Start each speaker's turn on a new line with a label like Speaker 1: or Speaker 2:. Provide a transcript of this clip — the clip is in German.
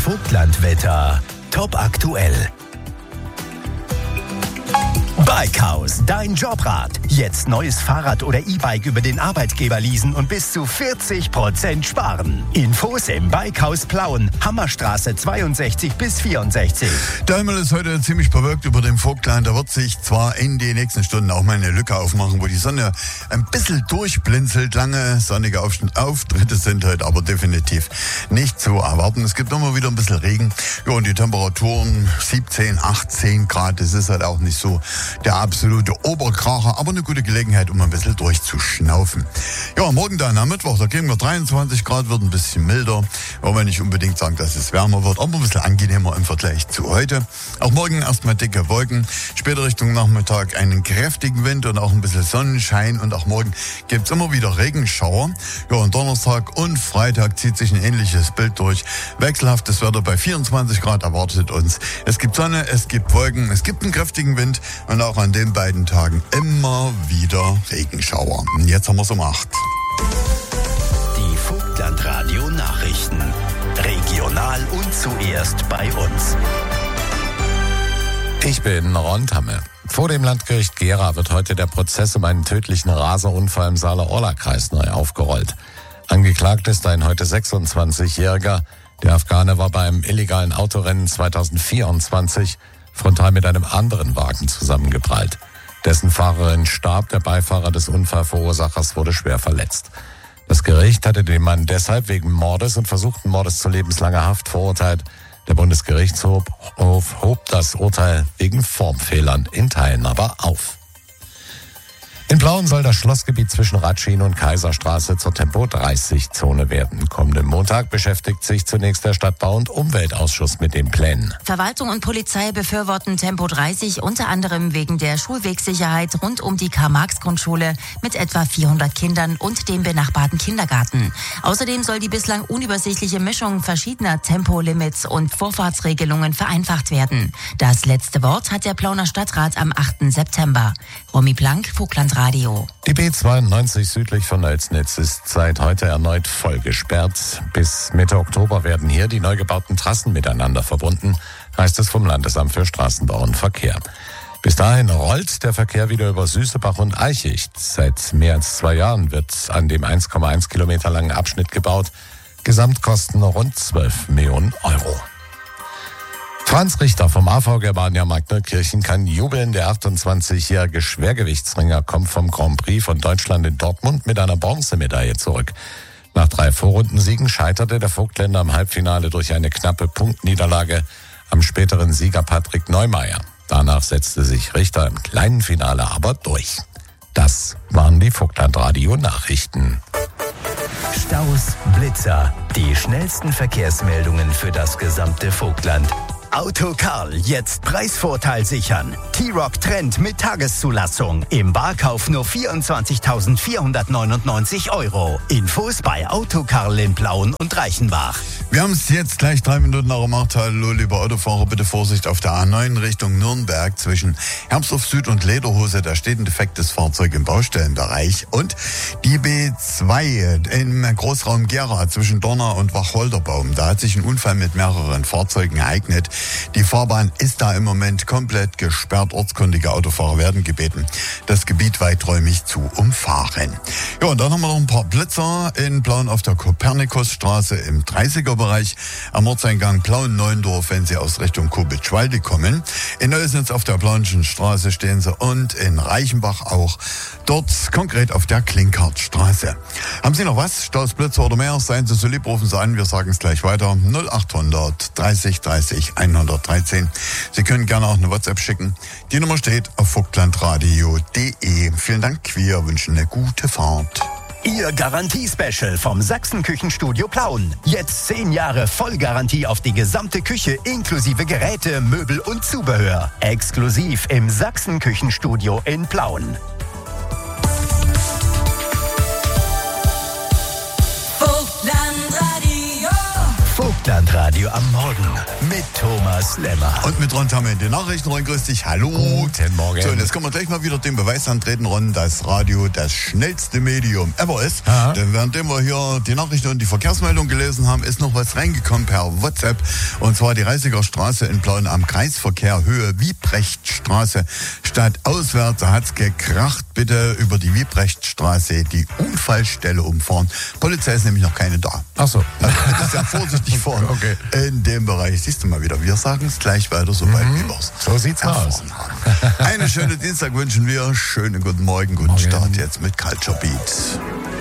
Speaker 1: Vogtlandwetter. Top aktuell. Bikehaus, dein Jobrat. Jetzt neues Fahrrad oder E-Bike über den Arbeitgeber leasen und bis zu 40% sparen. Infos im Bikehaus Plauen, Hammerstraße 62 bis 64.
Speaker 2: Der Himmel ist heute ziemlich bewölkt über dem Vogtland. Da wird sich zwar in den nächsten Stunden auch mal eine Lücke aufmachen, wo die Sonne ein bisschen durchblinzelt. Lange sonnige Auftritte sind heute aber definitiv nicht zu erwarten. Es gibt immer wieder ein bisschen Regen. Ja, und die Temperaturen 17, 18 Grad. Das ist halt auch nicht so der absolute Oberkracher, aber eine gute Gelegenheit, um ein bisschen durchzuschnaufen. Ja, morgen dann am Mittwoch, da kriegen wir 23 Grad, wird ein bisschen milder. Wollen wir nicht unbedingt sagen, dass es wärmer wird, aber ein bisschen angenehmer im Vergleich zu heute. Auch morgen erstmal dicke Wolken, später Richtung Nachmittag einen kräftigen Wind und auch ein bisschen Sonnenschein. Und auch morgen gibt's immer wieder Regenschauer. Ja, und Donnerstag und Freitag zieht sich ein ähnliches Bild durch. Wechselhaftes Wetter bei 24 Grad erwartet uns. Es gibt Sonne, es gibt Wolken, es gibt einen kräftigen Wind und auch an den beiden Tagen immer wieder Regenschauer. Und jetzt haben wir es um 8.
Speaker 1: Die Vogtlandradio Nachrichten. Regional und zuerst bei uns.
Speaker 3: Ich bin Ron Tamme. Vor dem Landgericht Gera wird heute der Prozess um einen tödlichen Raserunfall im Saale-Orla-Kreis neu aufgerollt. Angeklagt ist ein heute 26-Jähriger. Der Afghane war beim illegalen Autorennen 2024 frontal mit einem anderen Wagen zusammengeprallt. Dessen Fahrerin starb, der Beifahrer des Unfallverursachers wurde schwer verletzt. Das Gericht hatte den Mann deshalb wegen Mordes und versuchten Mordes zu lebenslanger Haft verurteilt. Der Bundesgerichtshof hob das Urteil wegen Formfehlern in Teilen aber auf. In Plauen soll das Schlossgebiet zwischen Ratschin und Kaiserstraße zur Tempo-30-Zone werden. Kommenden Montag beschäftigt sich zunächst der Stadtbau- und Umweltausschuss mit den Plänen.
Speaker 4: Verwaltung und Polizei befürworten Tempo 30 unter anderem wegen der Schulwegsicherheit rund um die Karl-Marx-Grundschule mit etwa 400 Kindern und dem benachbarten Kindergarten. Außerdem soll die bislang unübersichtliche Mischung verschiedener Tempolimits und Vorfahrtsregelungen vereinfacht werden. Das letzte Wort hat der Plauner Stadtrat am 8. September. Romy Plank, Vogtlandradio.
Speaker 3: Die B92 südlich von Oelsnitz ist seit heute erneut voll gesperrt. Bis Mitte Oktober werden hier die neu gebauten Trassen miteinander verbunden, heißt es vom Landesamt für Straßenbau und Verkehr. Bis dahin rollt der Verkehr wieder über Süßebach und Eichicht. Seit mehr als 2 Jahren wird an dem 1,1 Kilometer langen Abschnitt gebaut. Gesamtkosten rund 12 Millionen Euro. Franz Richter vom AV Germania Magnerkirchen kann jubeln. Der 28-jährige Schwergewichtsringer kommt vom Grand Prix von Deutschland in Dortmund mit einer Bronzemedaille zurück. Nach 3 Vorrundensiegen scheiterte der Vogtländer im Halbfinale durch eine knappe Punktniederlage am späteren Sieger Patrick Neumeier. Danach setzte sich Richter im kleinen Finale aber durch. Das waren die Vogtlandradio-Nachrichten.
Speaker 1: Staus, Blitzer, die schnellsten Verkehrsmeldungen für das gesamte Vogtland. Autokarl, jetzt Preisvorteil sichern. T-Roc Trend mit Tageszulassung. Im Barkauf nur 24.499 €. Infos bei Autokarl in Plauen und Reichenbach.
Speaker 2: Wir haben es jetzt gleich 3 Minuten nach dem 8. Hallo, liebe Autofahrer, bitte Vorsicht auf der A9 Richtung Nürnberg zwischen Hermsdorf Süd und Lederhose. Da steht ein defektes Fahrzeug im Baustellenbereich. Und die B2 im Großraum Gera zwischen Dorna und Wacholderbaum. Da hat sich ein Unfall mit mehreren Fahrzeugen ereignet. Die Fahrbahn ist da im Moment komplett gesperrt. Ortskundige Autofahrer werden gebeten, das Gebiet weiträumig zu umfahren. Ja, und dann haben wir noch ein paar Blitzer in Plauen auf der Kopernikusstraße im 30er-Bereich. Am Ortseingang Plauen-Neuendorf, wenn Sie aus Richtung Kobitschwalde kommen. In Oelsnitz auf der Plaunischen Straße stehen Sie und in Reichenbach auch. Dort konkret auf der Klinkartstraße. Haben Sie noch was? Staus, Blitzer oder mehr? Seien Sie so lieb, rufen Sie an. Wir sagen es gleich weiter. 0800 30 30 113. Sie können gerne auch eine WhatsApp schicken. Die Nummer steht auf vogtlandradio.de. Vielen Dank. Wir wünschen eine gute Fahrt.
Speaker 1: Ihr Garantie-Special vom Sachsen-Küchenstudio Plauen. Jetzt 10 Jahre Vollgarantie auf die gesamte Küche inklusive Geräte, Möbel und Zubehör. Exklusiv im Sachsen-Küchenstudio in Plauen. Deutschlandradio am Morgen mit Thomas Lemmer.
Speaker 2: Und mit Ron haben wir in den Nachrichten. Ron, grüß dich. Hallo.
Speaker 3: Guten Morgen.
Speaker 2: So, und jetzt können wir gleich mal wieder den Beweis antreten, Ron, dass Radio das schnellste Medium ever ist.
Speaker 3: Aha.
Speaker 2: Denn währenddem wir hier die Nachrichten und die Verkehrsmeldung gelesen haben, ist noch was reingekommen per WhatsApp. Und zwar die Reisiger Straße in Plauen am Kreisverkehr, Höhe Wiebrechtstraße. Statt auswärts hat's gekracht. Bitte über die Wiebrechtstraße die Unfallstelle umfahren. Polizei ist nämlich noch keine da.
Speaker 3: Ach so.
Speaker 2: Also bitte sehr vorsichtig fahren.
Speaker 3: Okay.
Speaker 2: In dem Bereich. Siehst du mal wieder, wir sagen es gleich weiter, sobald wir was
Speaker 3: So sieht's aus.
Speaker 2: erfahren haben. Eine schöne Dienstag wünschen wir. Schönen guten Morgen, guten Start jetzt mit Culture Beat.